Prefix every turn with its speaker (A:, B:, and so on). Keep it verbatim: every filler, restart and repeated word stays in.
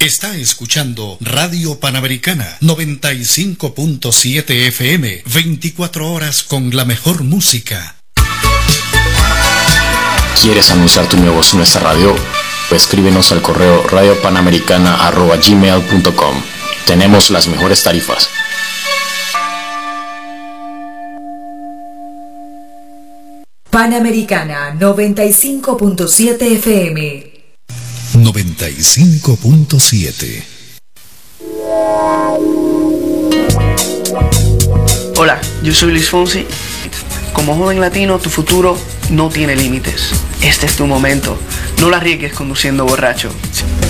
A: Está escuchando Radio Panamericana noventa y cinco punto siete F M, veinticuatro horas con la mejor música.
B: ¿Quieres anunciar tu negocio en esta radio? Escríbenos al correo radiopanamericana arroba gmail punto com. Tenemos las mejores tarifas.
C: Panamericana noventa y cinco punto siete F M.
A: noventa y cinco punto siete.
D: Hola, yo soy Luis Fonsi. Como joven latino, tu futuro no tiene límites. Este es tu momento. No la arriesgues conduciendo borracho.